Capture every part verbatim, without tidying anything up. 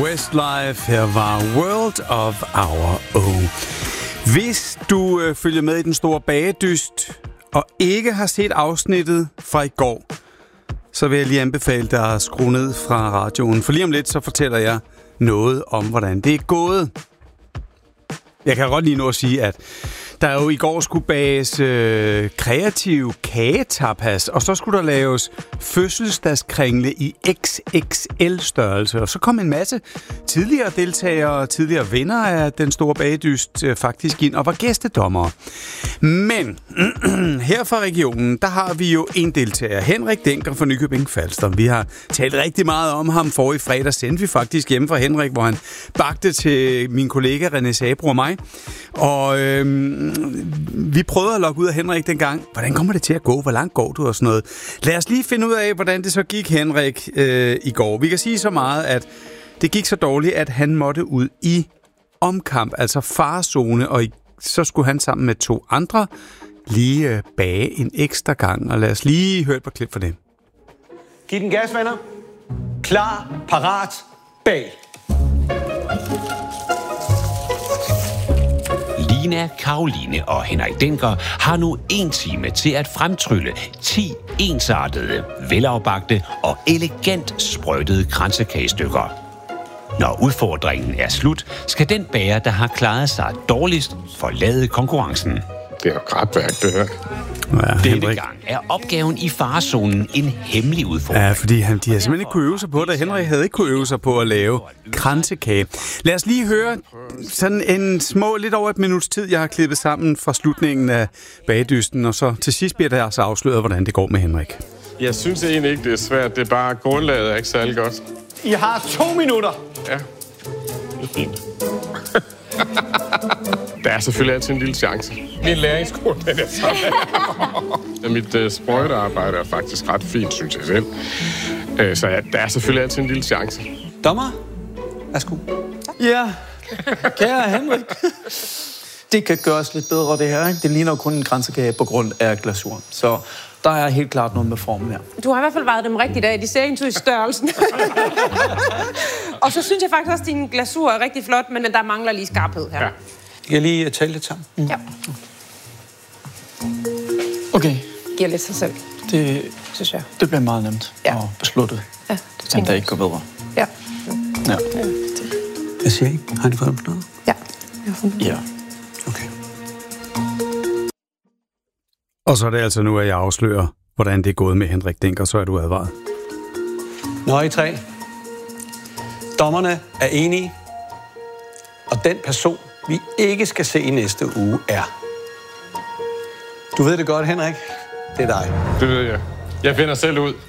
Westlife. Her var World of Our Own. Hvis du øh, følger med i den store bagedyst og ikke har set afsnittet fra i går, så vil jeg lige anbefale dig at skrue ned fra radioen. For lige om lidt, så fortæller jeg noget om, hvordan det er gået. Jeg kan godt lige nå at sige, at der jo i går skulle bages øh, kreativ kagetapas, og så skulle der laves fødselsdagskringle i X X L-størrelse. Og så kom en masse tidligere deltagere og tidligere vinder af den store bagedyst øh, faktisk ind og var gæstedommere. Men her fra regionen, der har vi jo en deltager, Henrik Denker fra Nykøbing Falster. Vi har talt rigtig meget om ham. Forrige fredag sendte vi faktisk hjemme fra Henrik, hvor han bagte til min kollega René Sabro og mig. Og øhm, vi prøvede at logge ud af Henrik dengang. Hvordan kommer det til at gå? Hvor langt går du? Og sådan noget. Lad os lige finde ud af, hvordan det så gik Henrik øh, i går. Vi kan sige så meget, at det gik så dårligt, at han måtte ud i omkamp, altså farezone, og i, så skulle han sammen med to andre lige øh, bage en ekstra gang. Og lad os lige høre på klip for det. Giv den gas, venner. Klar, parat, bag. Lina, Karoline og Henrik Denker har nu en time til at fremtrylle ti ensartede, velafbagte og elegant sprøjtede kransekagestykker. Når udfordringen er slut, skal den bager, der har klaret sig dårligst, forlade konkurrencen. Det er jo kratværk, det her. Ja, Denne gang er opgaven i farezonen en hemmelig udfordring. Ja, fordi han, de har simpelthen ikke kunne øve sig på det. Henrik havde ikke kunne øve sig på at lave kransekage. Lad os lige høre sådan en små, lidt over et minuts tid, jeg har klippet sammen fra slutningen af bagedysten, og så til sidst bliver der altså afsløret, hvordan det går med Henrik. Jeg synes egentlig ikke, det er svært. Det er bare, grundlaget er ikke særlig godt. I har to minutter. Ja, det er fint. Der er selvfølgelig altid en lille chance. Min læringskurve, den er sådan. Mit uh, sprøjtearbejde er faktisk ret fint, synes jeg selv. Uh, så ja, der er selvfølgelig altid en lille chance. Dommer, værsgo. Ja, kære Henrik. Det kan gøres lidt bedre, det her, ikke? Det ligner kun en kransekage på grund af glasuren. Så der er helt klart noget med formen her. Du har i hvert fald vejet dem rigtigt af. De ser ind i størrelsen. Og så synes jeg faktisk også, at din glasur er rigtig flot, men der mangler lige skarphed her. Ja. Jeg kan lige tale lidt sammen. Mm. Ja. Okay. Giver lidt sig selv. Det, synes jeg. Det bliver meget nemt ja. og besluttet. Ja, det tænker jeg. Den der ikke går bedre. Ja. Ja. ja. Hvad siger I? Har I fået dem noget? Ja. Jeg har fundet. Ja. Okay. Og så er det altså nu, at jeg afslører, hvordan det er gået med Henrik Denker, så er du advaret. Nå, I tre. Dommerne er enige, og den person, vi ikke skal se i næste uge, er... Du ved det godt, Henrik. Det er dig. Det ved jeg. Jeg finder selv ud.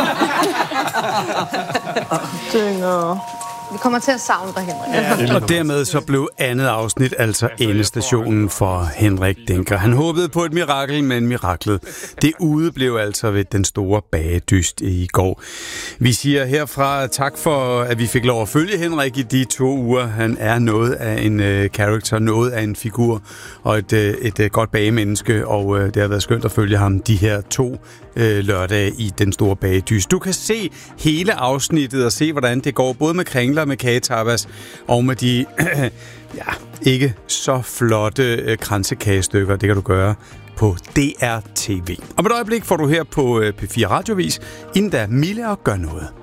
Dynger. Vi kommer til at savne dig, Henrik. Ja. Og dermed så blev andet afsnit altså endestationen for Henrik Denker. Han håbede på et mirakel, men miraklet, det udeblev altså ved den store bagedyst i går. Vi siger herfra tak for, at vi fik lov at følge Henrik i de to uger. Han er noget af en uh, character, noget af en figur og et, uh, et uh, godt bagemenneske, og uh, det har været skønt at følge ham de her to uh, lørdage i den store bagedyst. Du kan se hele afsnittet og se, hvordan det går, både med kringler, med kagetapas og med de ja, ikke så flotte øh, kransekagestykker. Det kan du gøre på D R T V. Om et øjeblik får du her på øh, P fire Radiovis, inden da Mille og gør noget.